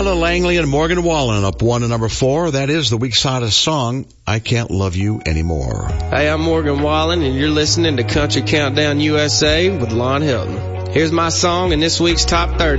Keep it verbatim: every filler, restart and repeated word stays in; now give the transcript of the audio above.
Ella Langley and Morgan Wallen up one to number four. That is the week's hottest song, I Can't Love You Anymore. Hey, I'm Morgan Wallen, and you're listening to Country Countdown U S A with Lon Hilton. Here's my song in this week's Top thirty.